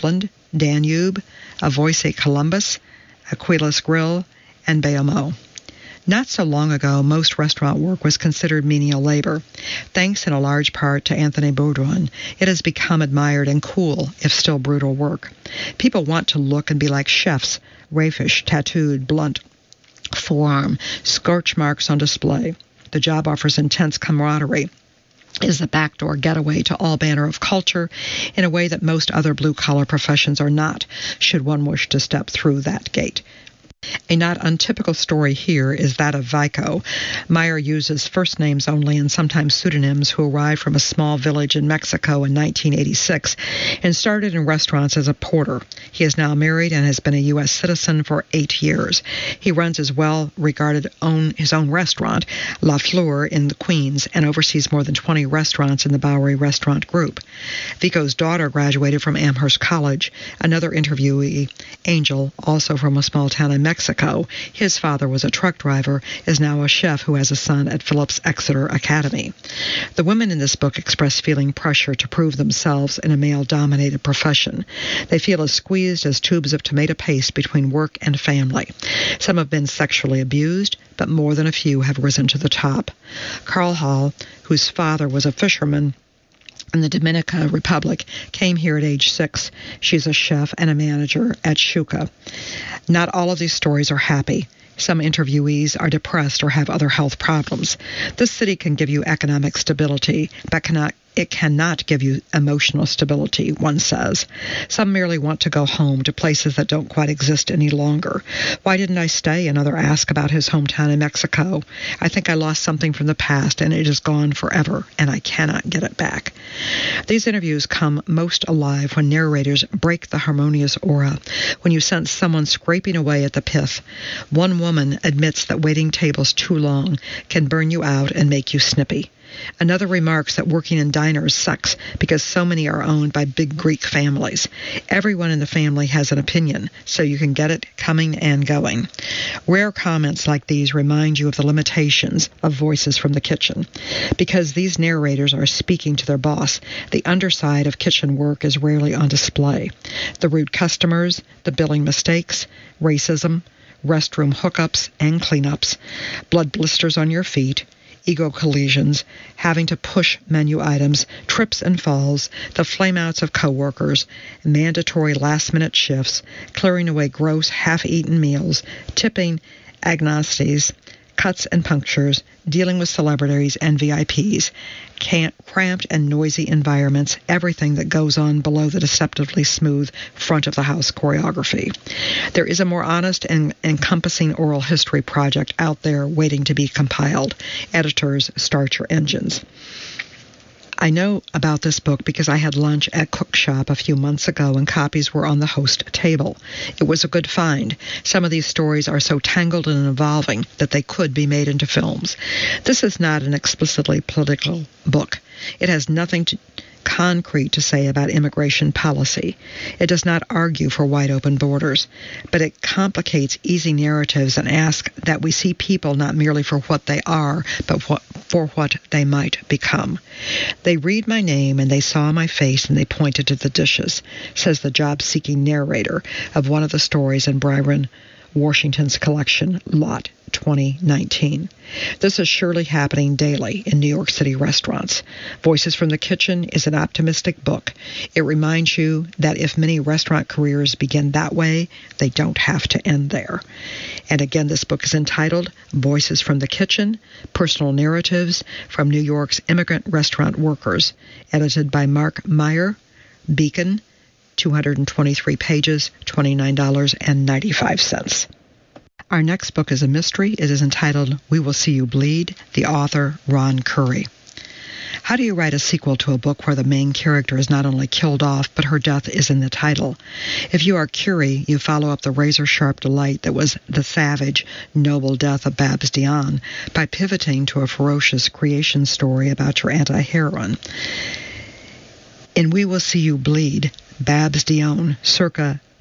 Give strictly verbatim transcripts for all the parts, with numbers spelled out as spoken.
Upland, Danube, Avoise Columbus, Aquilas Grill, and Bayamo. Not so long ago, most restaurant work was considered menial labor. Thanks in a large part to Anthony Bourdain, it has become admired and cool, if still brutal work. People want to look and be like chefs, raffish, tattooed, blunt, forearm, scorch marks on display. The job offers intense camaraderie, is the backdoor getaway to all manner of culture in a way that most other blue-collar professions are not, should one wish to step through that gate. A not untypical story here is that of Vico. Meyer uses first names only and sometimes pseudonyms, who arrived from a small village in Mexico in nineteen eighty-six and started in restaurants as a porter. He is now married and has been a U S citizen for eight years. He runs his well-regarded own his own restaurant, La Fleur, in the Queens, and oversees more than twenty restaurants in the Bowery Restaurant Group. Vico's daughter graduated from Amherst College. Another interviewee, Angel, also from a small town in Mexico, Mexico. His father was a truck driver, is now a chef who has a son at Phillips Exeter Academy. The women in this book express feeling pressure to prove themselves in a male-dominated profession. They feel as squeezed as tubes of tomato paste between work and family. Some have been sexually abused, but more than a few have risen to the top. Carl Hall, whose father was a fisherman in the Dominican Republic, came here at age six. She's a chef and a manager at Shuka. Not all of these stories are happy. Some interviewees are depressed or have other health problems. This city can give you economic stability, but cannot It cannot give you emotional stability, one says. Some merely want to go home to places that don't quite exist any longer. Why didn't I stay? Another asked about his hometown in Mexico. I think I lost something from the past, and it is gone forever, and I cannot get it back. These interviews come most alive when narrators break the harmonious aura, when you sense someone scraping away at the pith. One woman admits that waiting tables too long can burn you out and make you snippy. Another remarks that working in diners sucks because so many are owned by big Greek families. Everyone in the family has an opinion, so you can get it coming and going. Rare comments like these remind you of the limitations of Voices from the Kitchen. Because these narrators are speaking to their boss, the underside of kitchen work is rarely on display. The rude customers, the billing mistakes, racism, restroom hookups and cleanups, blood blisters on your feet, ego collisions, having to push menu items, trips and falls, the flameouts of coworkers, mandatory last-minute shifts, clearing away gross half-eaten meals, tipping agnosties, cuts and punctures, dealing with celebrities and V I Ps, can't, cramped and noisy environments, everything that goes on below the deceptively smooth front-of-the-house choreography. There is a more honest and encompassing oral history project out there waiting to be compiled. Editors, start your engines. I know about this book because I had lunch at Cookshop a few months ago and copies were on the host table. It was a good find. Some of these stories are so tangled and evolving that they could be made into films. This is not an explicitly political book. It has nothing to concrete to say about immigration policy. It does not argue for wide-open borders, but it complicates easy narratives and asks that we see people not merely for what they are, but what, for what they might become. They read my name and they saw my face and they pointed to the dishes, says the job-seeking narrator of one of the stories in Byron Washington's collection, Lot twenty nineteen. This is surely happening daily in New York City restaurants. Voices from the Kitchen is an optimistic book. It reminds you that if many restaurant careers begin that way, they don't have to end there. And again, this book is entitled Voices from the Kitchen, Personal Narratives from New York's Immigrant Restaurant Workers, edited by Mark Meyer, Beacon, two hundred twenty-three pages, twenty-nine dollars and ninety-five cents. Our next book is a mystery. It is entitled We Will See You Bleed, the author Ron Curry. How do you write a sequel to a book where the main character is not only killed off, but her death is in the title? If you are Curie, you follow up the razor-sharp delight that was the savage, noble death of Babs Dion by pivoting to a ferocious creation story about your anti-heroine. In We Will See You Bleed, Babs Dion, circa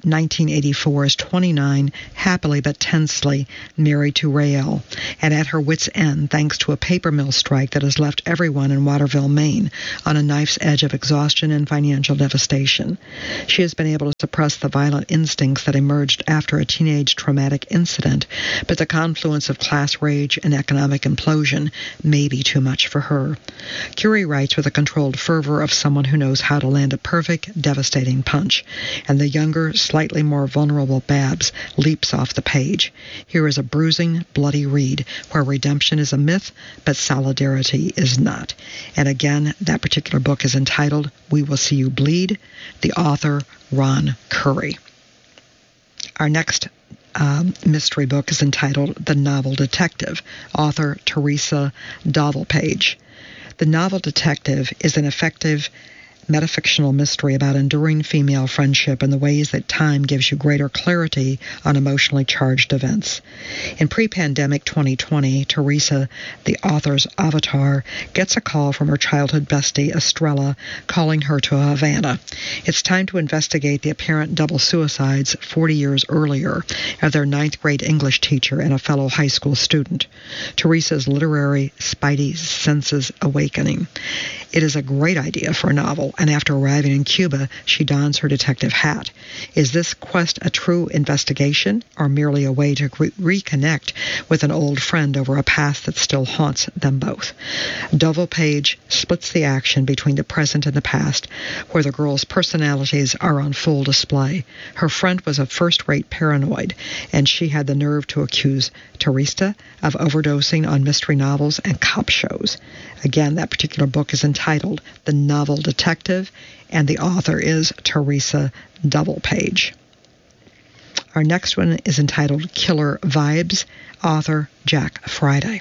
nineteen eighty-four is twenty-nine, happily but tensely married to Rael, and at her wit's end thanks to a paper mill strike that has left everyone in Waterville, Maine, on a knife's edge of exhaustion and financial devastation. She has been able to suppress the violent instincts that emerged after a teenage traumatic incident, but the confluence of class rage and economic implosion may be too much for her. Curie writes with the controlled fervor of someone who knows how to land a perfect, devastating punch, and the younger, slightly more vulnerable Babs leaps off the page. Here is a bruising, bloody read where redemption is a myth, but solidarity is not. And again, that particular book is entitled We Will See You Bleed, the author Ron Curry. Our next um, mystery book is entitled The Novel Detective, author Teresa Dovelpage. The Novel Detective is an effective metafictional mystery about enduring female friendship and the ways that time gives you greater clarity on emotionally charged events. In pre-pandemic twenty twenty, Teresa, the author's avatar, gets a call from her childhood bestie, Estrella, calling her to Havana. It's time to investigate the apparent double suicides forty years earlier of their ninth grade English teacher and a fellow high school student. Teresa's literary spidey senses awakening. It is a great idea for a novel, and after arriving in Cuba, she dons her detective hat. Is this quest a true investigation, or merely a way to re- reconnect with an old friend over a past that still haunts them both? Dovelpage splits the action between the present and the past, where the girls' personalities are on full display. Her friend was a first-rate paranoid, and she had the nerve to accuse Teresa of overdosing on mystery novels and cop shows. Again, that particular book is entitled The Novel Detective, and the author is Teresa Dovelpage. Our next one is entitled Killer Vibes, author Jack Friday.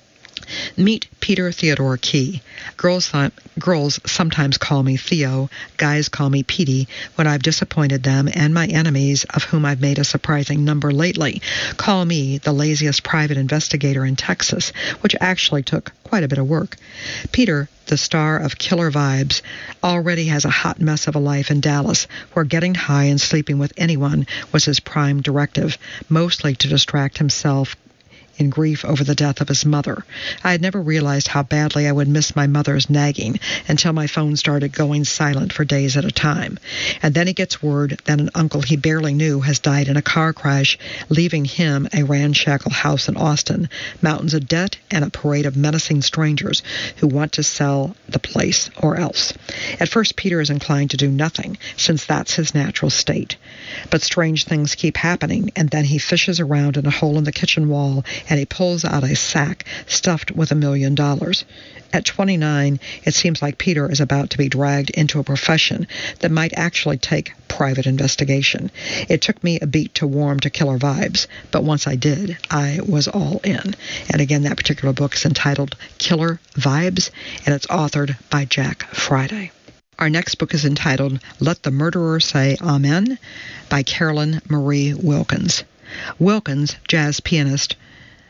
Meet Peter Theodore Key. Girls, th- girls sometimes call me Theo, guys call me Petey when I've disappointed them, and my enemies, of whom I've made a surprising number lately, call me the laziest private investigator in Texas, which actually took quite a bit of work. Peter, the star of Killer Vibes, already has a hot mess of a life in Dallas, where getting high and sleeping with anyone was his prime directive, mostly to distract himself in grief over the death of his mother. I had never realized how badly I would miss my mother's nagging until my phone started going silent for days at a time. And then he gets word that an uncle he barely knew has died in a car crash, leaving him a ramshackle house in Austin, mountains of debt, and a parade of menacing strangers who want to sell the place or else. At first, Peter is inclined to do nothing, since that's his natural state. But strange things keep happening, and then he fishes around in a hole in the kitchen wall and he pulls out a sack stuffed with a million dollars. At twenty-nine, it seems like Peter is about to be dragged into a profession that might actually take private investigation. It took me a beat to warm to Killer Vibes, but once I did, I was all in. And again, that particular book is entitled Killer Vibes, and it's authored by Jack Friday. Our next book is entitled Let the Murderer Say Amen by Carolyn Marie Wilkins. Wilkins, jazz pianist,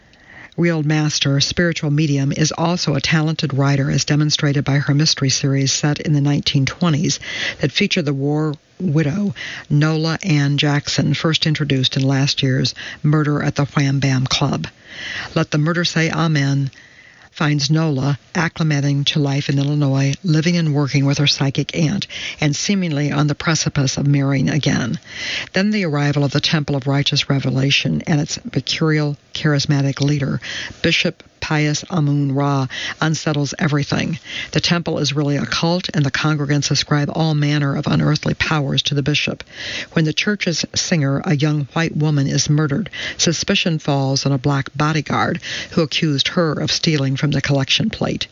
real master, spiritual medium, is also a talented writer, as demonstrated by her mystery series set in the nineteen twenties that featured the war widow Nola Ann Jackson, first introduced in last year's Murder at the Wham Bam Club. Let the Murder Say Amen finds Nola acclimating to life in Illinois, living and working with her psychic aunt, and seemingly on the precipice of marrying again. Then the arrival of the Temple of Righteous Revelation and its mercurial, charismatic leader, Bishop Pius Amun-Ra, unsettles everything. The temple is really a cult, and the congregants ascribe all manner of unearthly powers to the bishop. When the church's singer, a young white woman, is murdered, suspicion falls on a black bodyguard who accused her of stealing from the collection plate.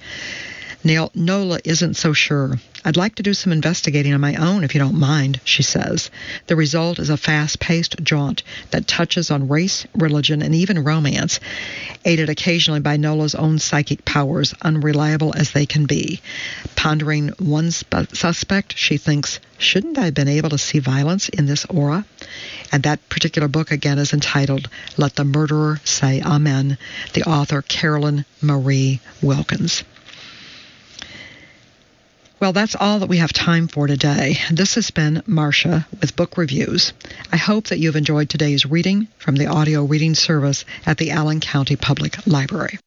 Nola isn't so sure. I'd like to do some investigating on my own, if you don't mind, she says. The result is a fast-paced jaunt that touches on race, religion, and even romance, aided occasionally by Nola's own psychic powers, unreliable as they can be. Pondering one sp- suspect, she thinks, shouldn't I have been able to see violence in this aura? And that particular book, again, is entitled Let the Murderer Say Amen, the author Carolyn Marie Wilkins. Well, that's all that we have time for today. This has been Marcia with Book Reviews. I hope that you've enjoyed today's reading from the audio reading service at the Allen County Public Library.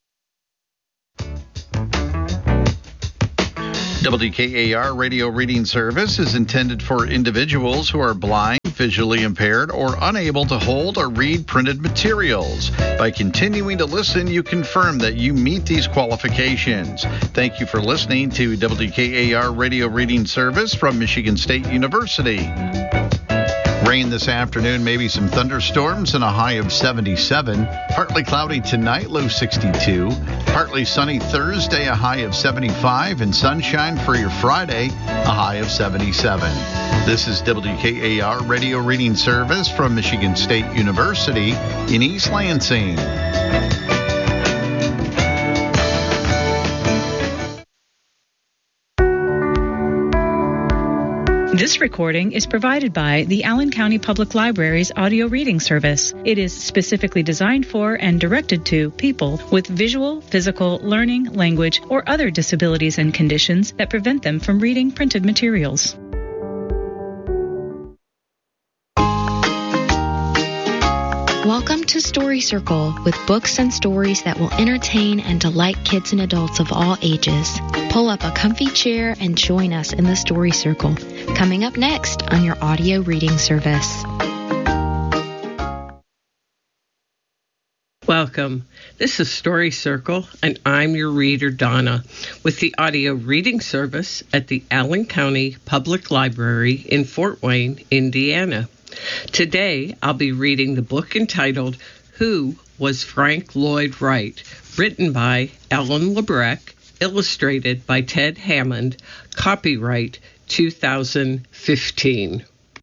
W K A R Radio Reading Service is intended for individuals who are blind, visually impaired, or unable to hold or read printed materials. By continuing to listen, you confirm that you meet these qualifications. Thank you for listening to W K A R Radio Reading Service from Michigan State University. Rain this afternoon, maybe some thunderstorms, and a high of seventy-seven. Partly cloudy tonight, low sixty-two. Partly sunny Thursday, a high of seventy-five. And sunshine for your Friday, a high of seventy-seven. This is W K A R Radio Reading Service from Michigan State University in East Lansing. This recording is provided by the Allen County Public Library's audio reading service. It is specifically designed for and directed to people with visual, physical, learning, language, or other disabilities and conditions that prevent them from reading printed materials. Welcome to Story Circle, with books and stories that will entertain and delight kids and adults of all ages. Pull up a comfy chair and join us in the Story Circle. Coming up next on your audio reading service. Welcome. This is Story Circle, and I'm your reader, Donna, with the audio reading service at the Allen County Public Library in Fort Wayne, Indiana. Today, I'll be reading the book entitled Who Was Frank Lloyd Wright?, written by Ellen Lebrecht, illustrated by Ted Hammond, copyright two thousand fifteen.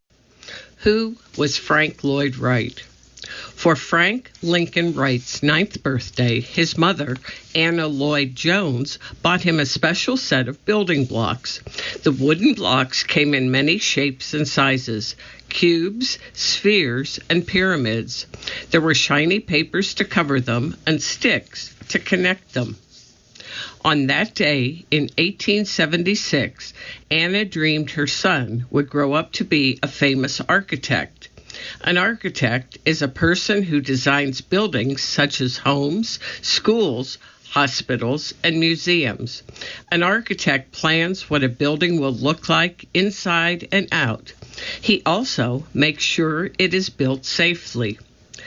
Who was Frank Lloyd Wright? For Frank Lincoln Wright's ninth birthday, his mother, Anna Lloyd Jones, bought him a special set of building blocks. The wooden blocks came in many shapes and sizes: cubes, spheres, and pyramids. There were shiny papers to cover them and sticks to connect them. On that day, in eighteen seventy-six, Anna dreamed her son would grow up to be a famous architect. An architect is a person who designs buildings such as homes, schools, hospitals, and museums. An architect plans what a building will look like inside and out. He also makes sure it is built safely.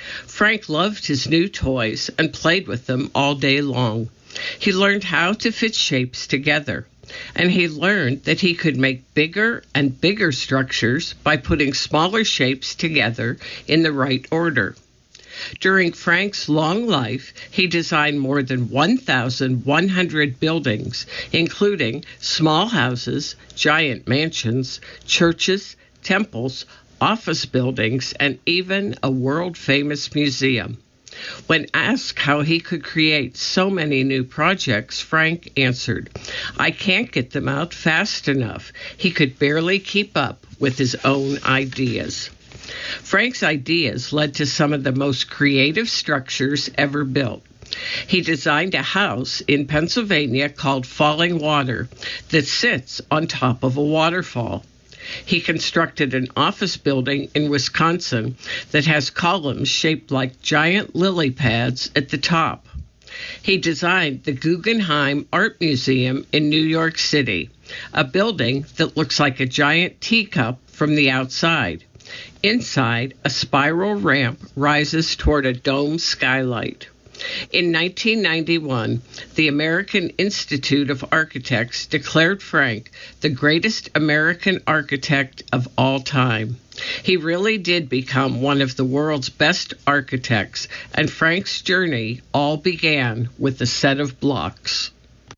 Frank loved his new toys and played with them all day long. He learned how to fit shapes together, and he learned that he could make bigger and bigger structures by putting smaller shapes together in the right order. During Frank's long life, he designed more than one thousand one hundred buildings, including small houses, giant mansions, churches, temples, office buildings, and even a world-famous museum. When asked how he could create so many new projects, Frank answered, "I can't get them out fast enough." He could barely keep up with his own ideas. Frank's ideas led to some of the most creative structures ever built. He designed a house in Pennsylvania called Falling Water that sits on top of a waterfall. He constructed an office building in Wisconsin that has columns shaped like giant lily pads at the top. He designed the Guggenheim Art Museum in New York City, a building that looks like a giant teacup from the outside. Inside, a spiral ramp rises toward a dome skylight. In nineteen ninety-one, the American Institute of Architects declared Frank the greatest American architect of all time. He really did become one of the world's best architects, and Frank's journey all began with a set of blocks.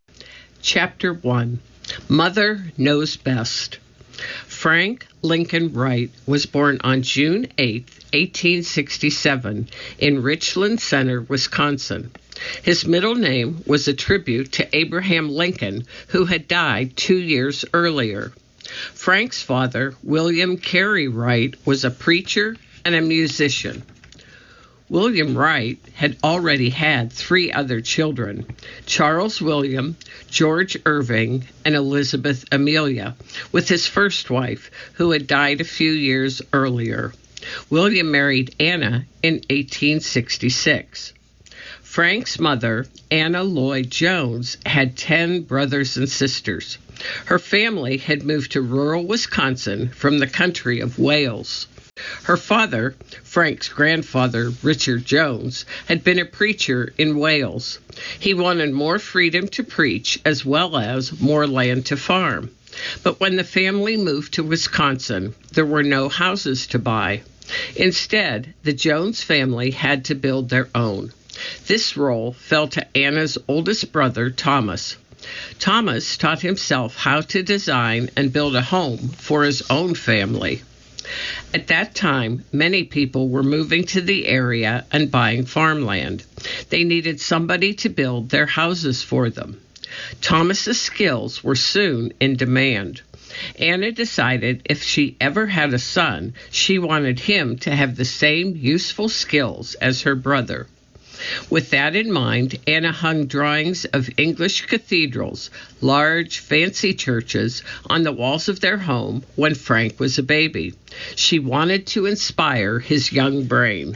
Chapter one. Mother Knows Best. Frank Lincoln Wright was born on June eighth, eighteen sixty-seven, in Richland Center, Wisconsin. His middle name was a tribute to Abraham Lincoln, who had died two years earlier. Frank's father, William Carey Wright, was a preacher and a musician. William Wright had already had three other children, Charles William, George Irving, and Elizabeth Amelia, with his first wife, who had died a few years earlier. William married Anna in eighteen sixty-six. Frank's mother, Anna Lloyd Jones, had ten brothers and sisters. Her family had moved to rural Wisconsin from the country of Wales. Her father, Frank's grandfather, Richard Jones, had been a preacher in Wales. He wanted more freedom to preach as well as more land to farm. But when the family moved to Wisconsin, there were no houses to buy. Instead, the Jones family had to build their own. This role fell to Anna's oldest brother, Thomas. Thomas taught himself how to design and build a home for his own family. At that time, many people were moving to the area and buying farmland. They needed somebody to build their houses for them. Thomas's skills were soon in demand. Anna decided if she ever had a son, she wanted him to have the same useful skills as her brother. With that in mind, Anna hung drawings of English cathedrals, large, fancy churches, on the walls of their home when Frank was a baby. She wanted to inspire his young brain.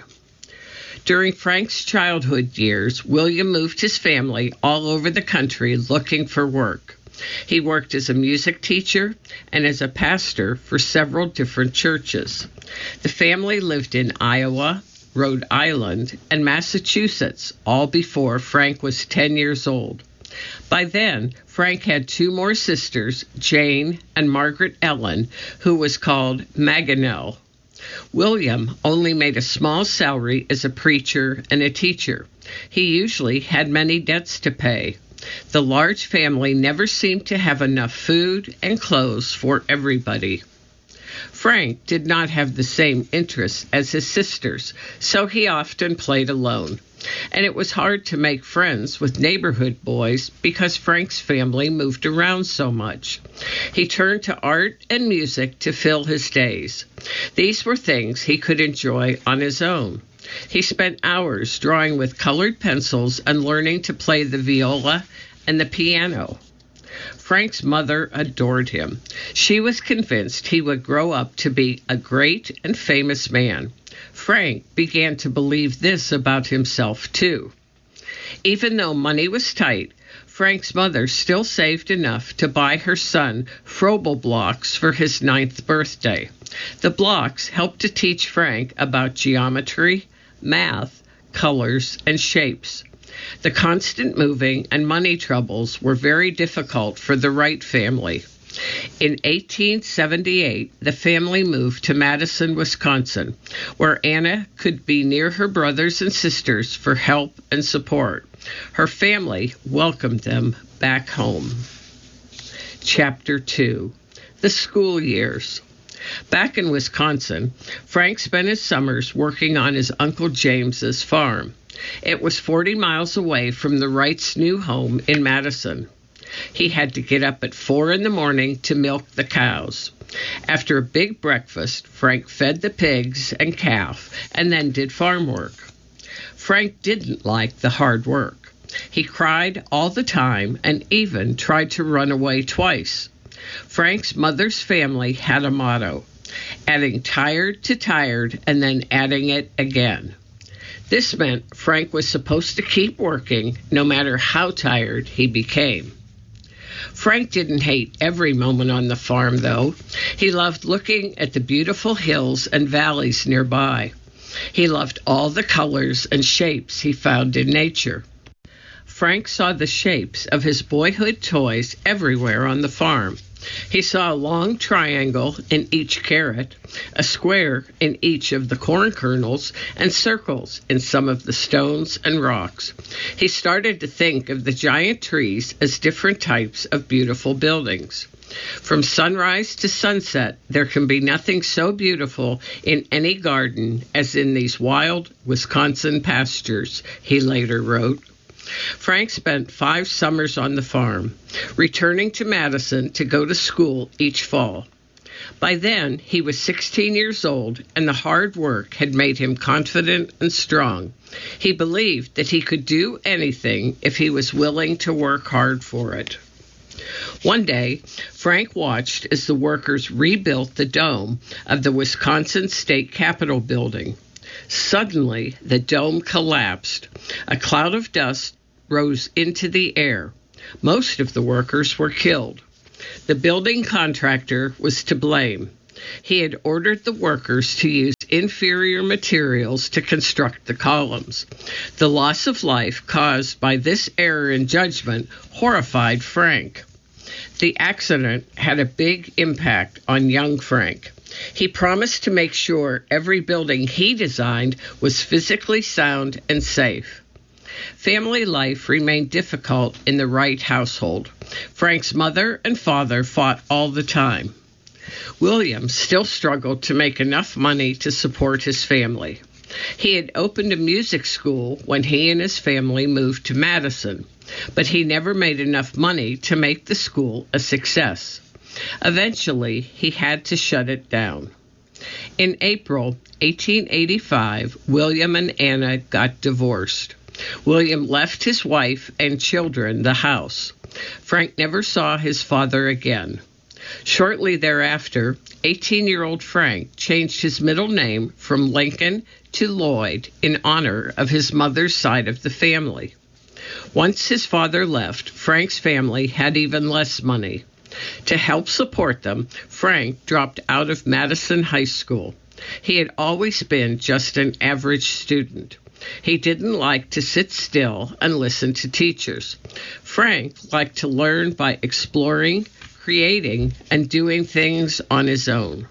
During Frank's childhood years, William moved his family all over the country looking for work. He worked as a music teacher and as a pastor for several different churches. The family lived in Iowa, Rhode Island, and Massachusetts, all before Frank was ten years old. By then, Frank had two more sisters, Jane and Margaret Ellen, who was called Maganel. William only made a small salary as a preacher and a teacher. He usually had many debts to pay. The large family never seemed to have enough food and clothes for everybody. Frank did not have the same interests as his sisters, so he often played alone. And it was hard to make friends with neighborhood boys because Frank's family moved around so much. He turned to art and music to fill his days. These were things he could enjoy on his own. He spent hours drawing with colored pencils and learning to play the viola and the piano. Frank's mother adored him. She was convinced he would grow up to be a great and famous man. Frank began to believe this about himself, too. Even though money was tight, Frank's mother still saved enough to buy her son Froebel blocks for his ninth birthday. The blocks helped to teach Frank about geometry, math, colors, and shapes. The constant moving and money troubles were very difficult for the Wright family. In eighteen seventy-eight, the family moved to Madison, Wisconsin, where Anna could be near her brothers and sisters for help and support. Her family welcomed them back home. Chapter two. The School Years. Back in Wisconsin, Frank spent his summers working on his Uncle James's farm. It was forty miles away from the Wrights' new home in Madison. He had to get up at four in the morning to milk the cows. After a big breakfast, Frank fed the pigs and calf and then did farm work. Frank didn't like the hard work. He cried all the time and even tried to run away twice. Frank's mother's family had a motto, adding tired to tired and then adding it again. This meant Frank was supposed to keep working no matter how tired he became. Frank didn't hate every moment on the farm, though. He loved looking at the beautiful hills and valleys nearby. He loved all the colors and shapes he found in nature. Frank saw the shapes of his boyhood toys everywhere on the farm. He saw a long triangle in each carrot, a square in each of the corn kernels, and circles in some of the stones and rocks. He started to think of the giant trees as different types of beautiful buildings. From sunrise to sunset, there can be nothing so beautiful in any garden as in these wild Wisconsin pastures, he later wrote. Frank spent five summers on the farm, returning to Madison to go to school each fall. By then, he was sixteen years old, and the hard work had made him confident and strong. He believed that he could do anything if he was willing to work hard for it. One day, Frank watched as the workers rebuilt the dome of the Wisconsin State Capitol building. Suddenly, the dome collapsed. A cloud of dust rose into the air. Most of the workers were killed. The building contractor was to blame. He had ordered the workers to use inferior materials to construct the columns. The loss of life caused by this error in judgment horrified Frank. The accident had a big impact on young Frank. He promised to make sure every building he designed was physically sound and safe. Family life remained difficult in the Wright household. Frank's mother and father fought all the time. William still struggled to make enough money to support his family. He had opened a music school when he and his family moved to Madison, but he never made enough money to make the school a success. Eventually, he had to shut it down. In April eighteen eighty-five, William and Anna got divorced. William left his wife and children the house. Frank never saw his father again. Shortly thereafter, eighteen-year-old Frank changed his middle name from Lincoln to Lloyd in honor of his mother's side of the family. Once his father left, Frank's family had even less money. To help support them, Frank dropped out of Madison High School. He had always been just an average student. He didn't like to sit still and listen to teachers. Frank liked to learn by exploring, creating, and doing things on his own.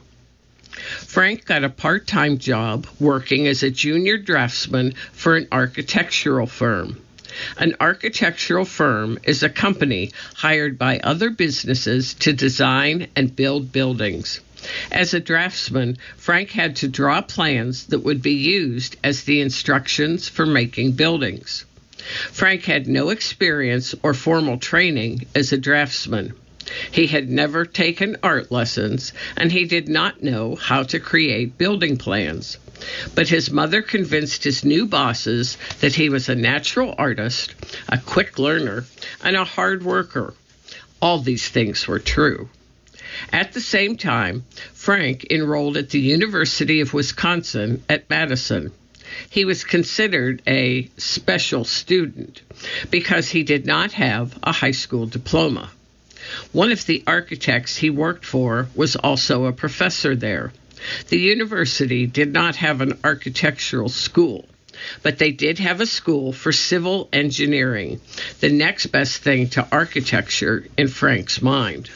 Frank got a part-time job working as a junior draftsman for an architectural firm. An architectural firm is a company hired by other businesses to design and build buildings. As a draftsman, Frank had to draw plans that would be used as the instructions for making buildings. Frank had no experience or formal training as a draftsman. He had never taken art lessons, and he did not know how to create building plans. But his mother convinced his new bosses that he was a natural artist, a quick learner, and a hard worker. All these things were true. At the same time, Frank enrolled at the University of Wisconsin at Madison. He was considered a special student because he did not have a high school diploma. One of the architects he worked for was also a professor there. The university did not have an architectural school, but they did have a school for civil engineering, the next best thing to architecture in Frank's mind.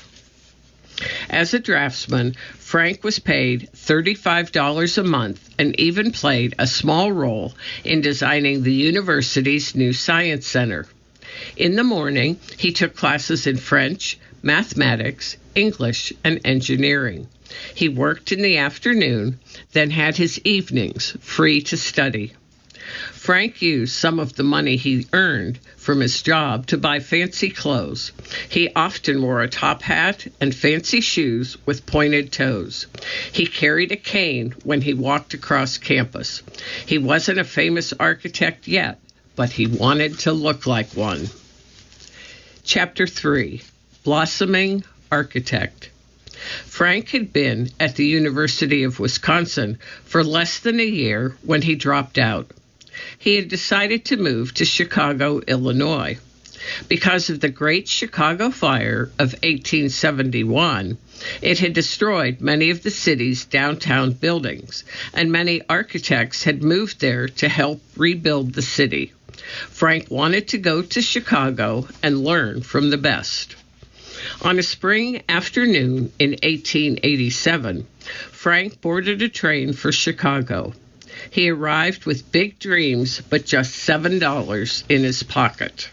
As a draftsman, Frank was paid thirty-five dollars a month and even played a small role in designing the university's new science center. In the morning, he took classes in French, mathematics, English, and engineering. He worked in the afternoon, then had his evenings free to study. Frank used some of the money he earned from his job to buy fancy clothes. He often wore a top hat and fancy shoes with pointed toes. He carried a cane when he walked across campus. He wasn't a famous architect yet, but he wanted to look like one. Chapter three, Blossoming Architect. Frank had been at the University of Wisconsin for less than a year when he dropped out. He had decided to move to Chicago, Illinois. Because of the Great Chicago Fire of eighteen seventy-one, it had destroyed many of the city's downtown buildings, and many architects had moved there to help rebuild the city. Frank wanted to go to Chicago and learn from the best. On a spring afternoon in eighteen eighty-seven, Frank boarded a train for Chicago. He arrived with big dreams, but just seven dollars in his pocket.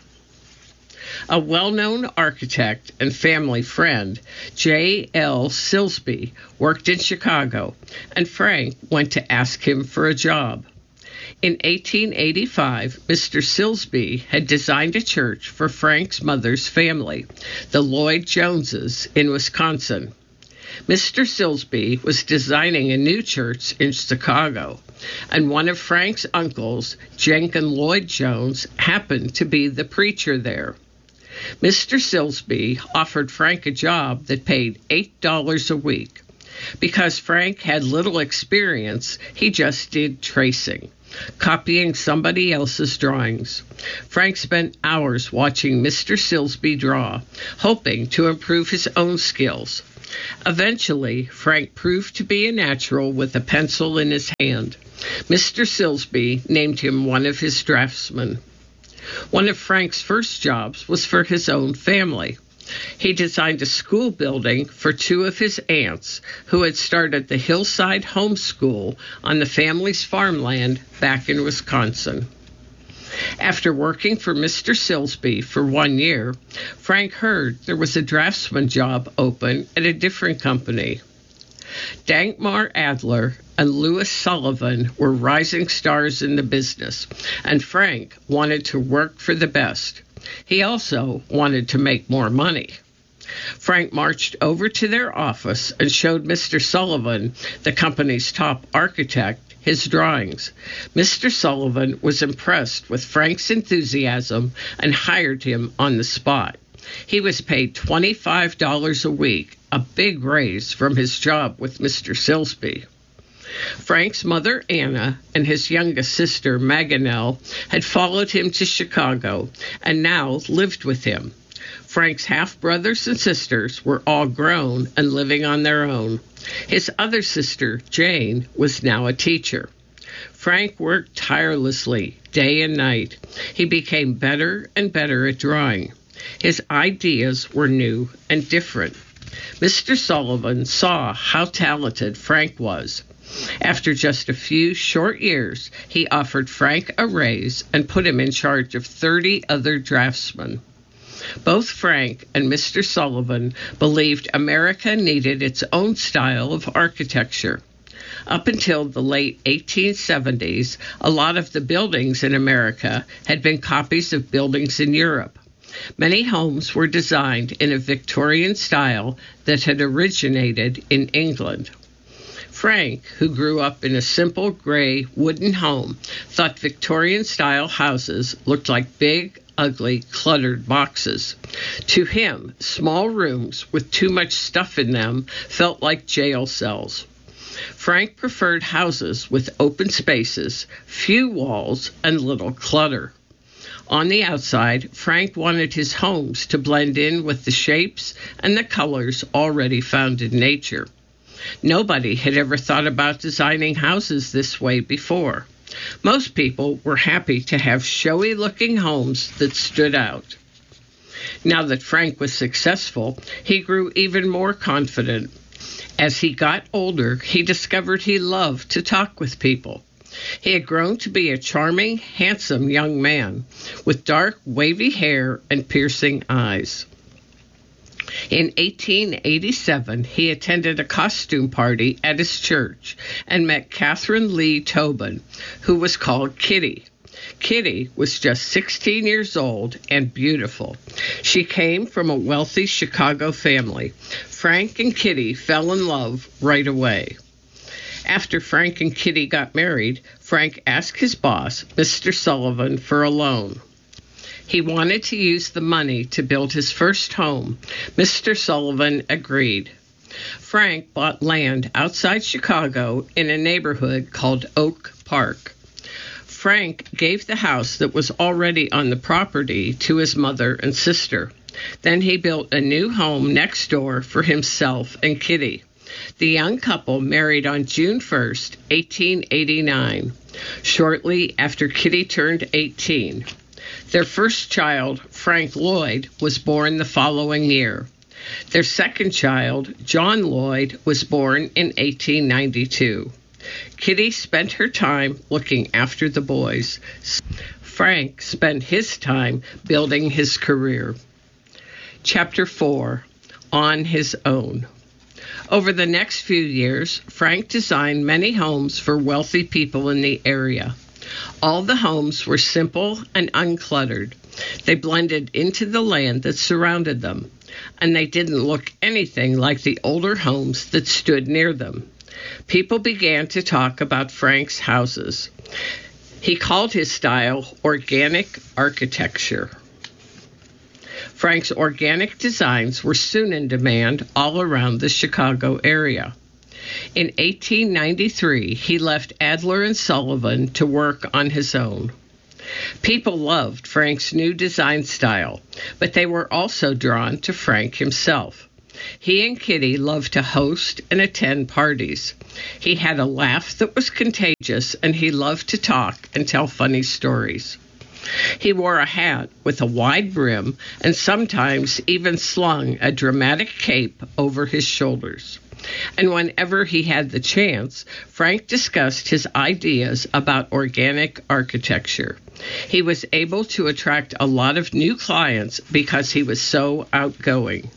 A well-known architect and family friend, J L Silsby, worked in Chicago, and Frank went to ask him for a job. In eighteen eighty-five, Mister Silsby had designed a church for Frank's mother's family, the Lloyd Joneses, in Wisconsin. Mister Silsby was designing a new church in Chicago, and one of Frank's uncles, Jenkins Lloyd Jones, happened to be the preacher there. Mister Silsby offered Frank a job that paid eight dollars a week. Because Frank had little experience, he just did tracing, copying somebody else's drawings. Frank spent hours watching Mister Silsby draw, hoping to improve his own skills. Eventually, Frank proved to be a natural with a pencil in his hand. Mister Silsby named him one of his draftsmen. One of Frank's first jobs was for his own family. He designed a school building for two of his aunts who had started the Hillside Home School on the family's farmland back in Wisconsin. After working for Mister Silsby for one year, Frank heard there was a draftsman job open at a different company. Dankmar Adler and Louis Sullivan were rising stars in the business, and Frank wanted to work for the best. He also wanted to make more money. Frank marched over to their office and showed Mister Sullivan, the company's top architect, his drawings. Mister Sullivan was impressed with Frank's enthusiasm and hired him on the spot. He was paid twenty-five dollars a week, a big raise from his job with Mister Silsby. Frank's mother, Anna, and his youngest sister, Maganel, had followed him to Chicago and now lived with him. Frank's half-brothers and sisters were all grown and living on their own. His other sister, Jane, was now a teacher. Frank worked tirelessly, day and night. He became better and better at drawing. His ideas were new and different. Mister Sullivan saw how talented Frank was. After just a few short years, he offered Frank a raise and put him in charge of thirty other draftsmen. Both Frank and Mister Sullivan believed America needed its own style of architecture. Up until the late eighteen seventies, a lot of the buildings in America had been copies of buildings in Europe. Many homes were designed in a Victorian style that had originated in England. Frank, who grew up in a simple gray wooden home, thought Victorian-style houses looked like big, ugly, cluttered boxes. To him, small rooms with too much stuff in them felt like jail cells. Frank preferred houses with open spaces, few walls, and little clutter. On the outside, Frank wanted his homes to blend in with the shapes and the colors already found in nature. Nobody had ever thought about designing houses this way before. Most people were happy to have showy-looking homes that stood out. Now that Frank was successful, he grew even more confident. As he got older, he discovered he loved to talk with people. He had grown to be a charming, handsome young man with dark, wavy hair and piercing eyes. In eighteen eighty-seven, he attended a costume party at his church and met Catherine Lee Tobin, who was called Kitty. Kitty was just sixteen years old and beautiful. She came from a wealthy Chicago family. Frank and Kitty fell in love right away. After Frank and Kitty got married, Frank asked his boss, Mister Sullivan, for a loan. He wanted to use the money to build his first home. Mister Sullivan agreed. Frank bought land outside Chicago in a neighborhood called Oak Park. Frank gave the house that was already on the property to his mother and sister. Then he built a new home next door for himself and Kitty. The young couple married on June first, eighteen eighty-nine, shortly after Kitty turned eighteen. Their first child, Frank Lloyd, was born the following year. Their second child, John Lloyd, was born in eighteen ninety-two. Kitty spent her time looking after the boys. Frank spent his time building his career. Chapter four, On His Own. Over the next few years, Frank designed many homes for wealthy people in the area. All the homes were simple and uncluttered. They blended into the land that surrounded them. and they didn't look anything like the older homes that stood near them. People began to talk about Frank's houses. He called his style organic architecture. Frank's organic designs were soon in demand all around the Chicago area. In eighteen ninety-three, he left Adler and Sullivan to work on his own. People loved Frank's new design style, but they were also drawn to Frank himself. He and Kitty loved to host and attend parties. He had a laugh that was contagious, and he loved to talk and tell funny stories. He wore a hat with a wide brim and sometimes even slung a dramatic cape over his shoulders. And whenever he had the chance, Frank discussed his ideas about organic architecture. He was able to attract a lot of new clients because he was so outgoing.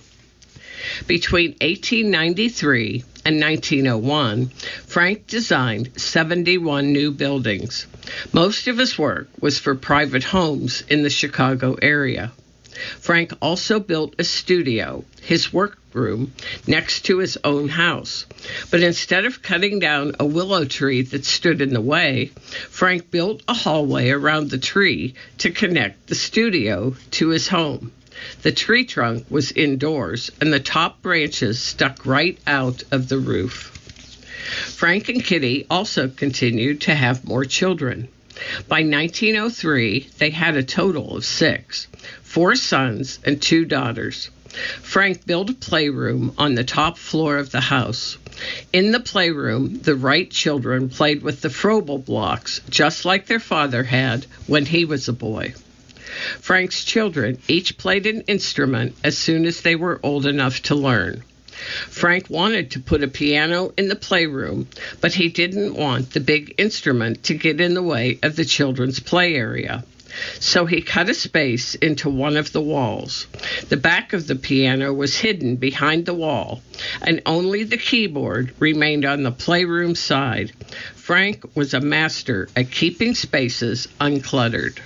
Between eighteen ninety-three and nineteen oh one, Frank designed seventy-one new buildings. Most of his work was for private homes in the Chicago area. Frank also built a studio, his workroom, next to his own house. But instead of cutting down a willow tree that stood in the way, Frank built a hallway around the tree to connect the studio to his home. The tree trunk was indoors, and the top branches stuck right out of the roof. Frank and Kitty also continued to have more children. By nineteen oh three, they had a total of six, four sons and two daughters. Frank built a playroom on the top floor of the house. In the playroom, the Wright children played with the Froebel blocks, just like their father had when he was a boy. Frank's children each played an instrument as soon as they were old enough to learn. Frank wanted to put a piano in the playroom, but he didn't want the big instrument to get in the way of the children's play area. So he cut a space into one of the walls. The back of the piano was hidden behind the wall, and only the keyboard remained on the playroom side. Frank was a master at keeping spaces uncluttered.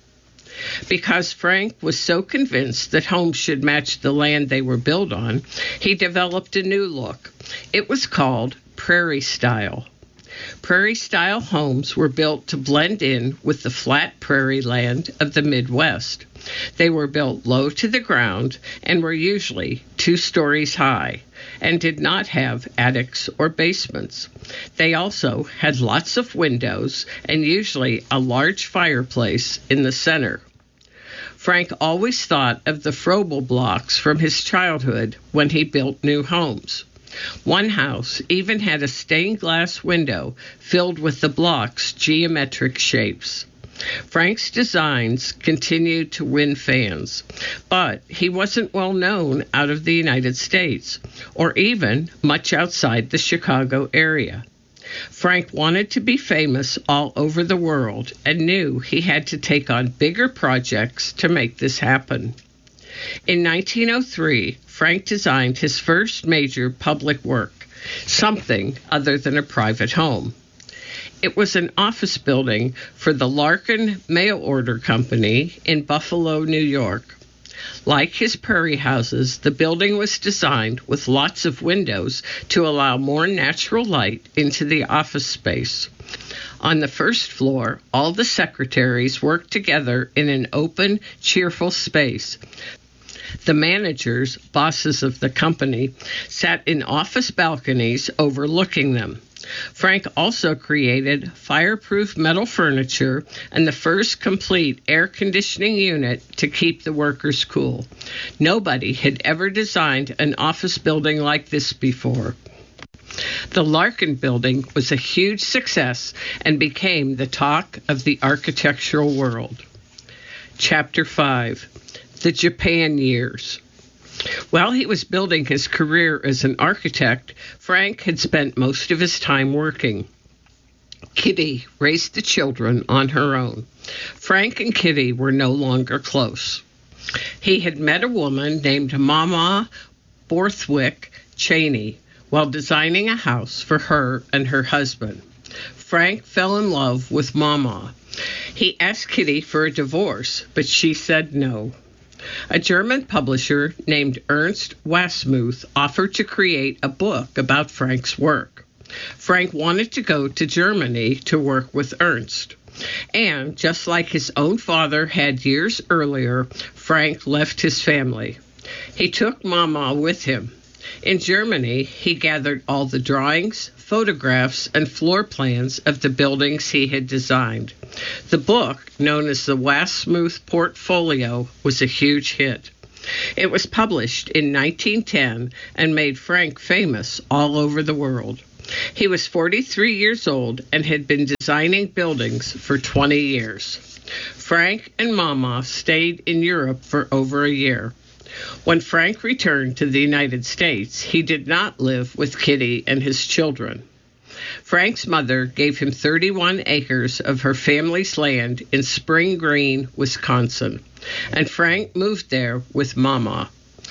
Because Frank was so convinced that homes should match the land they were built on, he developed a new look. It was called Prairie Style. Prairie-style homes were built to blend in with the flat prairie land of the Midwest. They were built low to the ground and were usually two stories high and did not have attics or basements. They also had lots of windows and usually a large fireplace in the center. Frank always thought of the Froebel blocks from his childhood when he built new homes. One house even had a stained glass window filled with the block's geometric shapes. Frank's designs continued to win fans, but he wasn't well known out of the United States, or even much outside the Chicago area. Frank wanted to be famous all over the world and knew he had to take on bigger projects to make this happen. In nineteen oh three, Frank designed his first major public work, something other than a private home. It was an office building for the Larkin Mail Order Company in Buffalo, New York. Like his prairie houses, the building was designed with lots of windows to allow more natural light into the office space. On the first floor, all the secretaries worked together in an open, cheerful space. The managers, bosses of the company, sat in office balconies overlooking them. Frank also created fireproof metal furniture and the first complete air conditioning unit to keep the workers cool. Nobody had ever designed an office building like this before. The Larkin Building was a huge success and became the talk of the architectural world. Chapter five. The Japan Years. While he was building his career as an architect, Frank had spent most of his time working. Kitty raised the children on her own. Frank and Kitty were no longer close. He had met a woman named Mama Borthwick Cheney while designing a house for her and her husband. Frank fell in love with Mama. He asked Kitty for a divorce, but she said no. A German publisher named Ernst Wasmuth offered to create a book about Frank's work. Frank wanted to go to Germany to work with Ernst. And just like his own father had years earlier, Frank left his family. He took Mama with him. In Germany, he gathered all the drawings, photographs, and floor plans of the buildings he had designed. The book, known as the Wasmuth Portfolio, was a huge hit. It was published in nineteen ten and made Frank famous all over the world. He was forty-three years old and had been designing buildings for twenty years. Frank and Mama stayed in Europe for over a year. When Frank returned to the United States, he did not live with Kitty and his children. Frank's mother gave him thirty-one acres of her family's land in Spring Green, Wisconsin, and Frank moved there with Mama.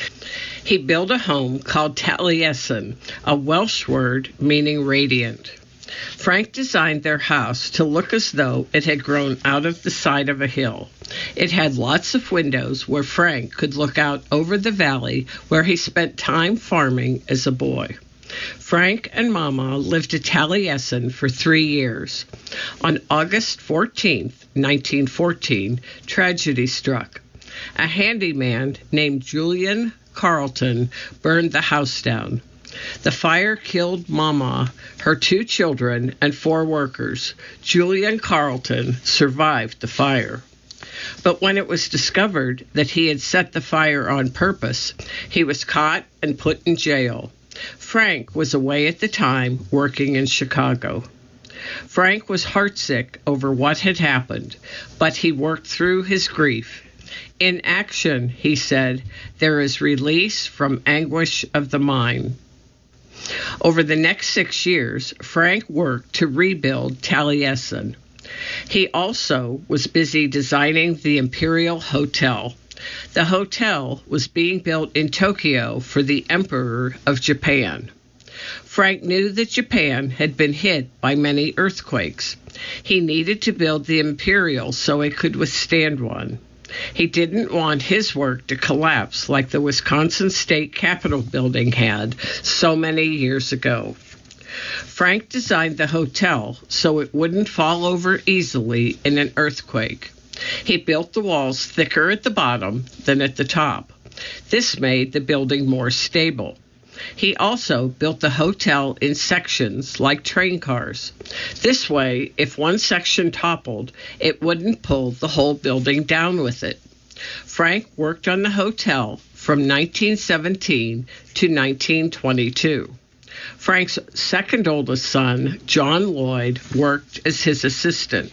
He built a home called Taliesin, a Welsh word meaning radiant. Frank designed their house to look as though it had grown out of the side of a hill. It had lots of windows where Frank could look out over the valley where he spent time farming as a boy. Frank and Mama lived at Taliesin for three years. On August fourteenth, nineteen fourteen, tragedy struck. A handyman named Julian Carlton burned the house down. The fire killed Mama, her two children, and four workers. Julian Carlton survived the fire. But when it was discovered that he had set the fire on purpose, he was caught and put in jail. Frank was away at the time, working in Chicago. Frank was heartsick over what had happened, but he worked through his grief. In action, he said, there is release from anguish of the mind. Over the next six years, Frank worked to rebuild Taliesin. He also was busy designing the Imperial Hotel. The hotel was being built in Tokyo for the Emperor of Japan. Frank knew that Japan had been hit by many earthquakes. He needed to build the Imperial so it could withstand one. He didn't want his work to collapse like the Wisconsin State Capitol building had so many years ago. Frank designed the hotel so it wouldn't fall over easily in an earthquake. He built the walls thicker at the bottom than at the top. This made the building more stable. He also built the hotel in sections like train cars. This way, if one section toppled, it wouldn't pull the whole building down with it. Frank worked on the hotel from nineteen seventeen to nineteen twenty-two. Frank's second oldest son, John Lloyd, worked as his assistant.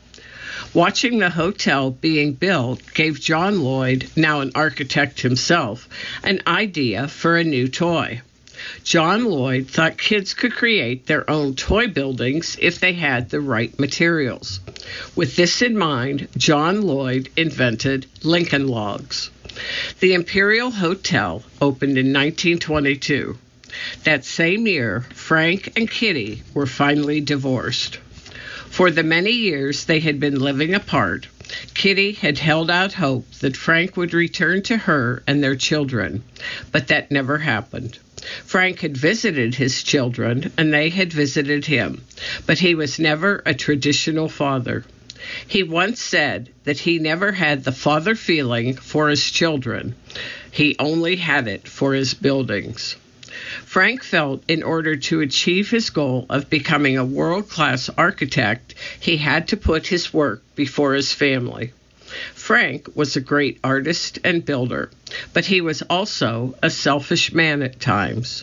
Watching the hotel being built gave John Lloyd, now an architect himself, an idea for a new toy. John Lloyd thought kids could create their own toy buildings if they had the right materials. With this in mind, John Lloyd invented Lincoln Logs. The Imperial Hotel opened in nineteen twenty-two. That same year, Frank and Kitty were finally divorced. For the many years they had been living apart, Kitty had held out hope that Frank would return to her and their children, but that never happened. Frank had visited his children, and they had visited him, but he was never a traditional father. He once said that he never had the father feeling for his children. He only had it for his buildings. Frank felt in order to achieve his goal of becoming a world-class architect, he had to put his work before his family. Frank was a great artist and builder, but he was also a selfish man at times.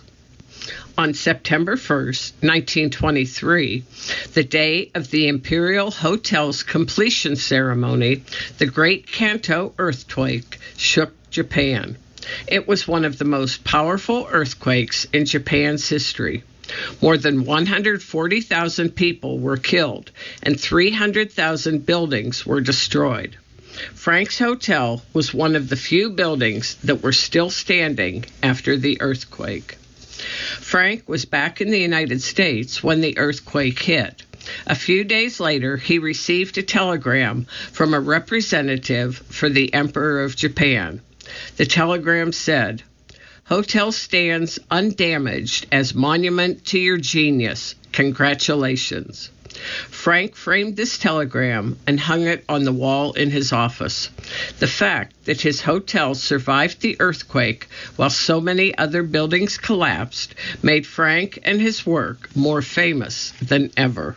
On September first, nineteen twenty-three, the day of the Imperial Hotel's completion ceremony, the Great Kanto earthquake shook Japan. It was one of the most powerful earthquakes in Japan's history. More than one hundred forty thousand people were killed, and three hundred thousand buildings were destroyed. Frank's hotel was one of the few buildings that were still standing after the earthquake. Frank was back in the United States when the earthquake hit. A few days later, he received a telegram from a representative for the Emperor of Japan. The telegram said, "Hotel stands undamaged as monument to your genius. Congratulations." Frank framed this telegram and hung it on the wall in his office. The fact that his hotel survived the earthquake while so many other buildings collapsed made Frank and his work more famous than ever.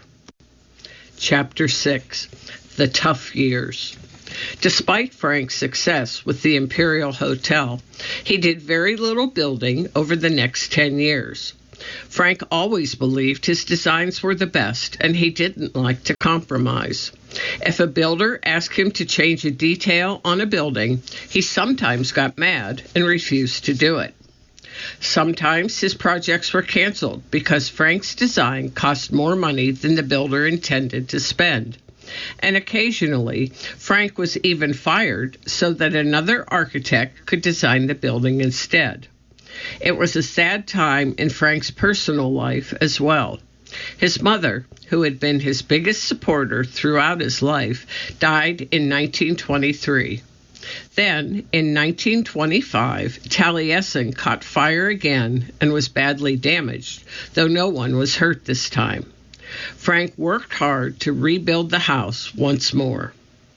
Chapter six. The Tough Years. Despite Frank's success with the Imperial Hotel, he did very little building over the next ten years. Frank always believed his designs were the best, and he didn't like to compromise. If a builder asked him to change a detail on a building, he sometimes got mad and refused to do it. Sometimes his projects were canceled because Frank's design cost more money than the builder intended to spend. And occasionally, Frank was even fired so that another architect could design the building instead. It was a sad time in Frank's personal life as well. His mother, who had been his biggest supporter throughout his life, died in nineteen twenty-three. Then, in nineteen twenty-five, Taliesin caught fire again and was badly damaged, though no one was hurt this time. Frank worked hard to rebuild the house once more.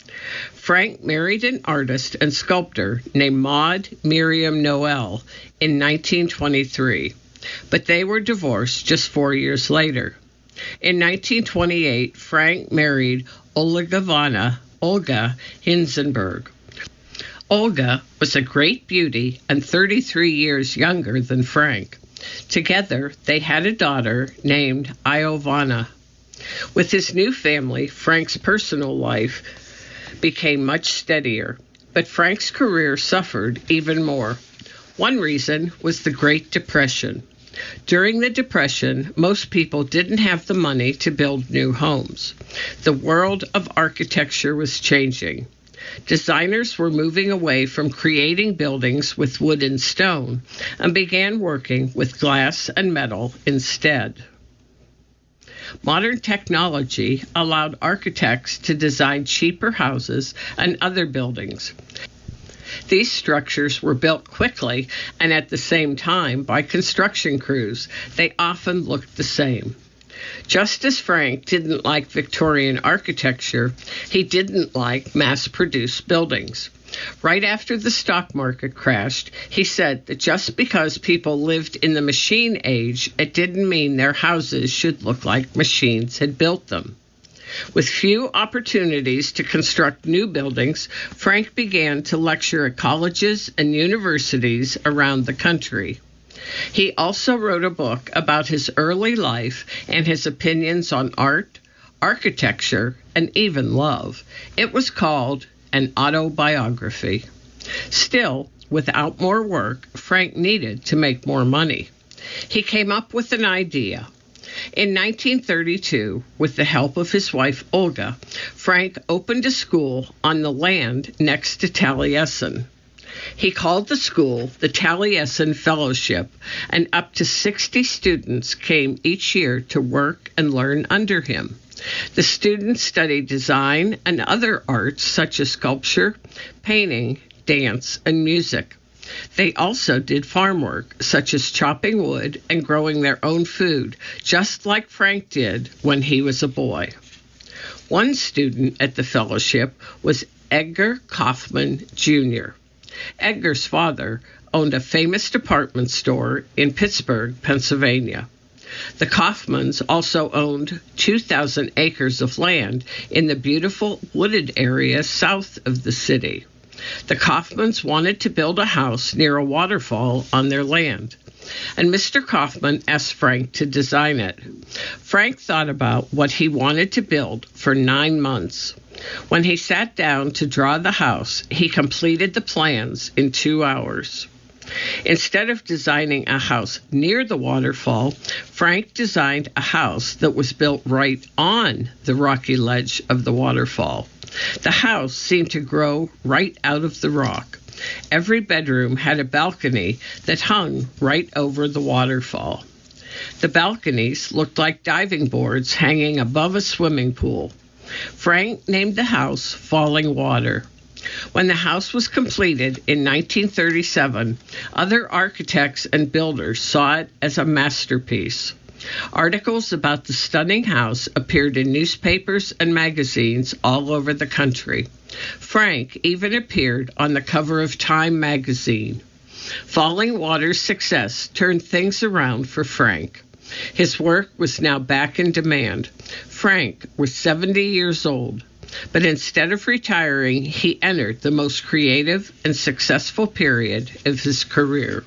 Frank married an artist and sculptor named Maud Miriam Noel in nineteen twenty-three, but they were divorced just four years later. In nineteen twenty-eight, Frank married Olga Olga Hinzenberg. Olga was a great beauty and thirty-three years younger than Frank. Together, they had a daughter named Iovana. With his new family, Frank's personal life became much steadier, but Frank's career suffered even more. One reason was the Great Depression. During the Depression, most people didn't have the money to build new homes. The world of architecture was changing. Designers were moving away from creating buildings with wood and stone and began working with glass and metal instead. Modern technology allowed architects to design cheaper houses and other buildings. These structures were built quickly and at the same time by construction crews. They often looked the same. Just as Frank didn't like Victorian architecture, he didn't like mass-produced buildings. Right after the stock market crashed, he said that just because people lived in the machine age, it didn't mean their houses should look like machines had built them. With few opportunities to construct new buildings, Frank began to lecture at colleges and universities around the country. He also wrote a book about his early life and his opinions on art, architecture, and even love. It was called an autobiography. Still, without more work, Frank needed to make more money. He came up with an idea. In nineteen thirty-two, with the help of his wife Olga, Frank opened a school on the land next to Taliesin. He called the school the Taliesin Fellowship, and up to sixty students came each year to work and learn under him. The students studied design and other arts such as sculpture, painting, dance, and music. They also did farm work such as chopping wood and growing their own food, just like Frank did when he was a boy. One student at the fellowship was Edgar Kaufman, Junior Edgar's father owned a famous department store in Pittsburgh, Pennsylvania. The Kaufmans also owned two thousand acres of land in the beautiful wooded area south of the city. The Kaufmans wanted to build a house near a waterfall on their land, and Mister Kaufman asked Frank to design it. Frank thought about what he wanted to build for nine months. When he sat down to draw the house, he completed the plans in two hours. Instead of designing a house near the waterfall, Frank designed a house that was built right on the rocky ledge of the waterfall. The house seemed to grow right out of the rock. Every bedroom had a balcony that hung right over the waterfall. The balconies looked like diving boards hanging above a swimming pool. Frank named the house Falling Water. When the house was completed in nineteen thirty-seven, other architects and builders saw it as a masterpiece. Articles about the stunning house appeared in newspapers and magazines all over the country. Frank even appeared on the cover of Time magazine. Falling Water's success turned things around for Frank. His work was now back in demand. Frank was seventy years old, but instead of retiring, he entered the most creative and successful period of his career.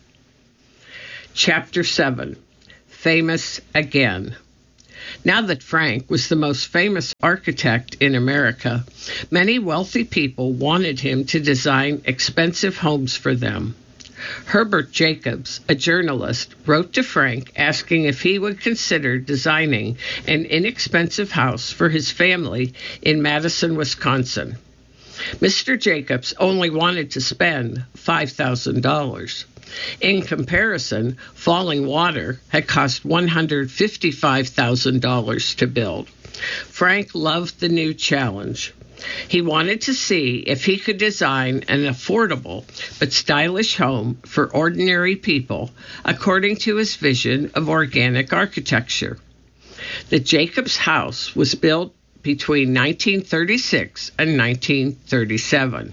Chapter seven. Famous Again. Now that Frank was the most famous architect in America, many wealthy people wanted him to design expensive homes for them. Herbert Jacobs, a journalist, wrote to Frank asking if he would consider designing an inexpensive house for his family in Madison, Wisconsin. Mister Jacobs only wanted to spend five thousand dollars. In comparison, Falling Water had cost one hundred fifty-five thousand dollars to build. Frank loved the new challenge. He wanted to see if he could design an affordable but stylish home for ordinary people according to his vision of organic architecture. The Jacobs house was built between nineteen thirty-six and nineteen thirty-seven.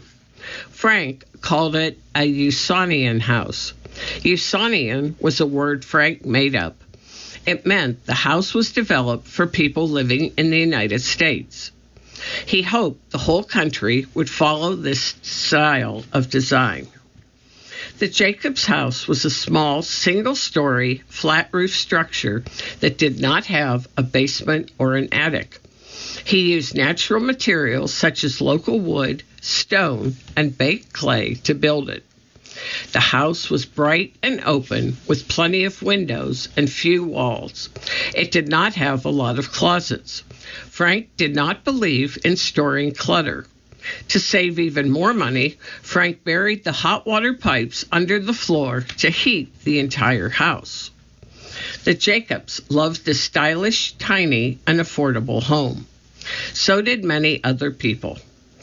Frank called it a Usonian house. Usonian was a word Frank made up. It meant the house was developed for people living in the United States. He hoped the whole country would follow this style of design. The Jacobs house was a small, single-story, flat-roof structure that did not have a basement or an attic. He used natural materials such as local wood, stone, and baked clay to build it. The house was bright and open with plenty of windows and few walls. It did not have a lot of closets. Frank did not believe in storing clutter. To save even more money, Frank buried the hot water pipes under the floor to heat the entire house. The Jacobs loved this stylish, tiny, and affordable home. So did many other people.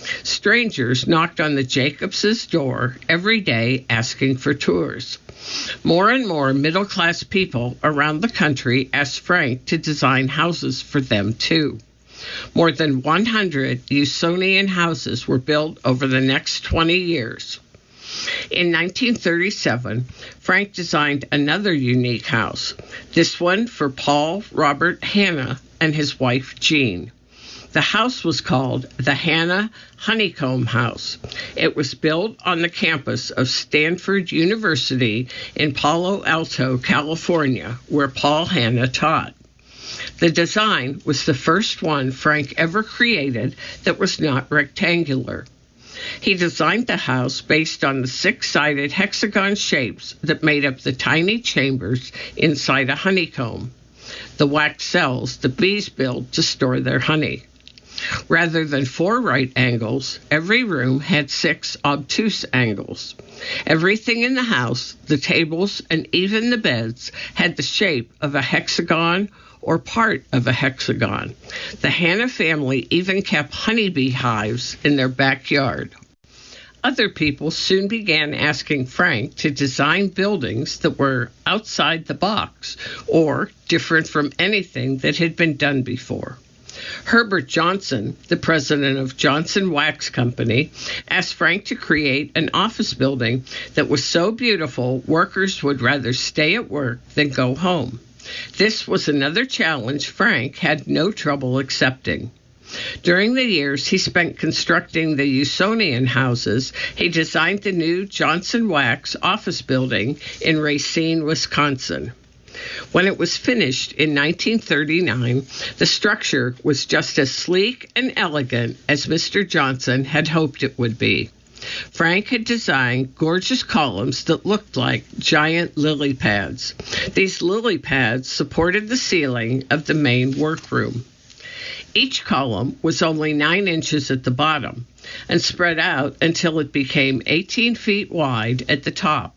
Strangers knocked on the Jacobs' door every day asking for tours. More and more middle-class people around the country asked Frank to design houses for them, too. More than one hundred Usonian houses were built over the next twenty years. In nineteen thirty-seven, Frank designed another unique house, this one for Paul Robert Hanna and his wife Jean. The house was called the Hanna Honeycomb House. It was built on the campus of Stanford University in Palo Alto, California, where Paul Hanna taught. The design was the first one Frank ever created that was not rectangular. He designed the house based on the six-sided hexagon shapes that made up the tiny chambers inside a honeycomb, the wax cells the bees build to store their honey. Rather than four right angles, every room had six obtuse angles. Everything in the house, the tables and even the beds, had the shape of a hexagon or part of a hexagon. The Hanna family even kept honeybee hives in their backyard. Other people soon began asking Frank to design buildings that were outside the box or different from anything that had been done before. Herbert Johnson, the president of Johnson Wax Company, asked Frank to create an office building that was so beautiful workers would rather stay at work than go home. This was another challenge Frank had no trouble accepting. During the years he spent constructing the Usonian houses, he designed the new Johnson Wax office building in Racine, Wisconsin. When it was finished in nineteen thirty-nine, the structure was just as sleek and elegant as Mister Johnson had hoped it would be. Frank had designed gorgeous columns that looked like giant lily pads. These lily pads supported the ceiling of the main workroom. Each column was only nine inches at the bottom and spread out until it became eighteen feet wide at the top.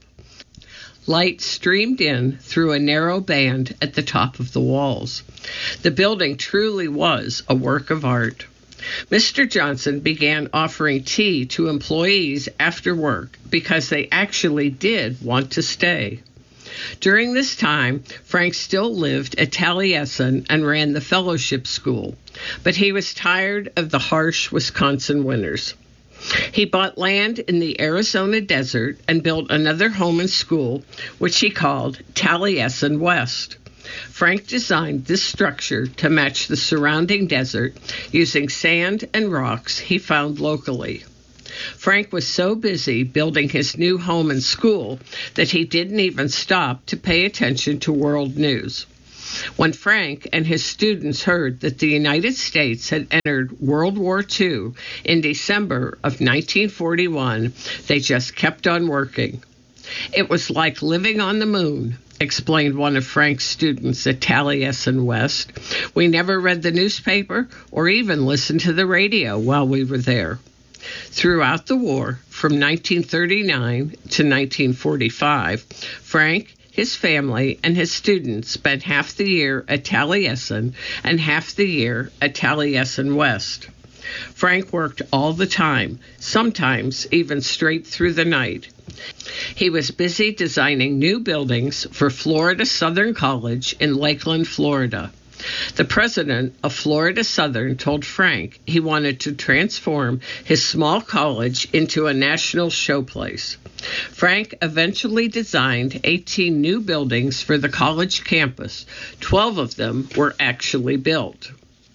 Light streamed in through a narrow band at the top of the walls. The building truly was a work of art. Mister Johnson began offering tea to employees after work because they actually did want to stay. During this time, Frank still lived at Taliesin and ran the fellowship school, but he was tired of the harsh Wisconsin winters. He bought land in the Arizona desert and built another home and school, which he called Taliesin West. Frank designed this structure to match the surrounding desert using sand and rocks he found locally. Frank was so busy building his new home and school that he didn't even stop to pay attention to world news. When Frank and his students heard that the United States had entered World War Two in December of nineteen forty-one, they just kept on working. It was like living on the moon, explained one of Frank's students at Taliesin West. We never read the newspaper or even listened to the radio while we were there. Throughout the war, from nineteen thirty-nine to nineteen forty-five, Frank, his family, and his students spent half the year at Taliesin and half the year at Taliesin West. Frank worked all the time, sometimes even straight through the night. He was busy designing new buildings for Florida Southern College in Lakeland, Florida. The president of Florida Southern told Frank he wanted to transform his small college into a national showplace. Frank eventually designed eighteen new buildings for the college campus. Twelve of them were actually built.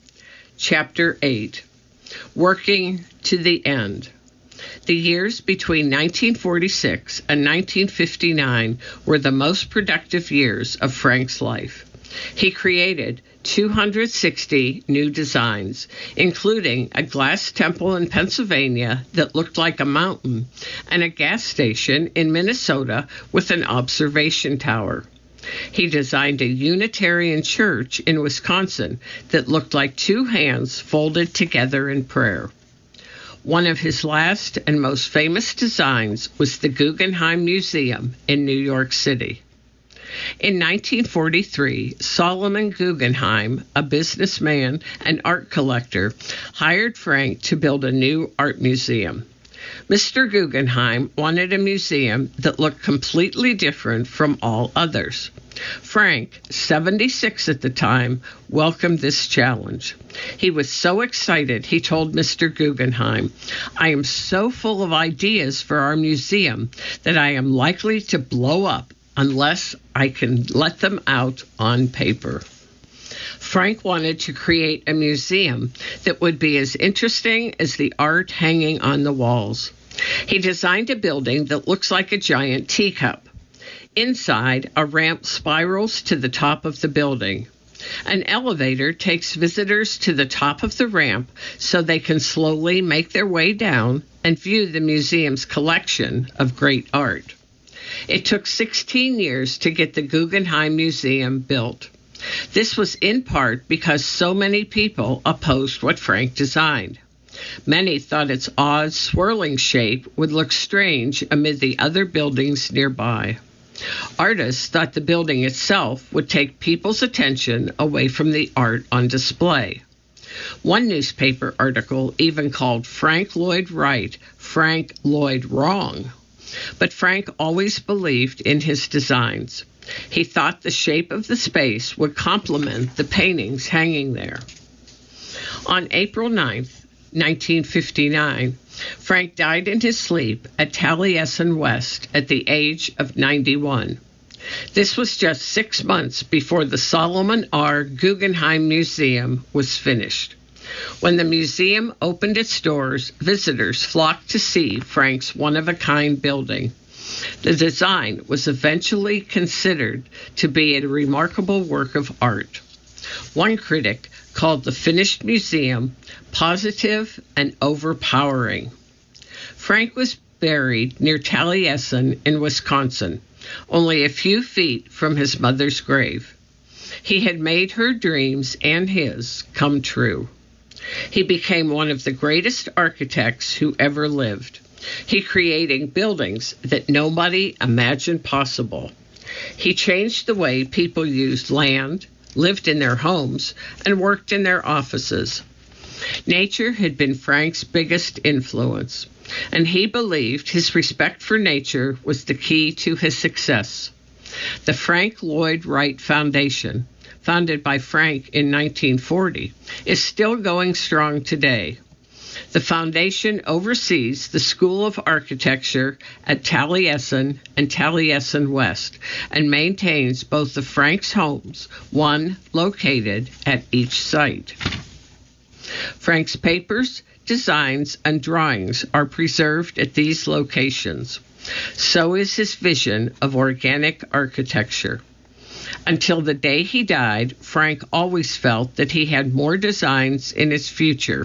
Chapter eight. Working to the End. The years between nineteen forty-six and nineteen fifty-nine were the most productive years of Frank's life. He created two hundred sixty new designs, including a glass temple in Pennsylvania that looked like a mountain and a gas station in Minnesota with an observation tower. He designed a Unitarian church in Wisconsin that looked like two hands folded together in prayer. One of his last and most famous designs was the Guggenheim Museum in New York City. In nineteen forty-three, Solomon Guggenheim, a businessman and art collector, hired Frank to build a new art museum. Mister Guggenheim wanted a museum that looked completely different from all others. Frank, seventy-six at the time, welcomed this challenge. He was so excited, he told Mister Guggenheim, "I am so full of ideas for our museum that I am likely to blow up unless I can let them out on paper." Frank wanted to create a museum that would be as interesting as the art hanging on the walls. He designed a building that looks like a giant teacup. Inside, a ramp spirals to the top of the building. An elevator takes visitors to the top of the ramp so they can slowly make their way down and view the museum's collection of great art. It took sixteen years to get the Guggenheim Museum built. This was in part because so many people opposed what Frank designed. Many thought its odd, swirling shape would look strange amid the other buildings nearby. Artists thought the building itself would take people's attention away from the art on display. One newspaper article even called Frank Lloyd Wright Frank Lloyd Wrong. But Frank always believed in his designs. He thought the shape of the space would complement the paintings hanging there. On April ninth, nineteen fifty-nine, Frank died in his sleep at Taliesin West at the age of ninety-one. This was just six months before the Solomon R. Guggenheim Museum was finished. When the museum opened its doors, visitors flocked to see Frank's one-of-a-kind building. The design was eventually considered to be a remarkable work of art. One critic called the finished museum positive and overpowering. Frank was buried near Taliesin in Wisconsin, only a few feet from his mother's grave. He had made her dreams and his come true. He became one of the greatest architects who ever lived. He created buildings that nobody imagined possible. He changed the way people used land, lived in their homes, and worked in their offices. Nature had been Frank's biggest influence, and he believed his respect for nature was the key to his success. The Frank Lloyd Wright Foundation, founded by Frank in nineteen forty, is still going strong today. The foundation oversees the School of Architecture at Taliesin and Taliesin West and maintains both the Frank's homes, one located at each site. Frank's papers, designs, and drawings are preserved at these locations. So is his vision of organic architecture. Until the day he died, Frank always felt that he had more designs in his future